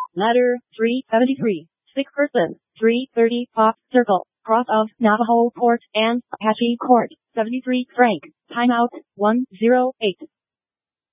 Ladder 373. Sick person 330 Fox Circle. Cross of Navajo Court and Apache Court. 73 Frank. Timeout 108.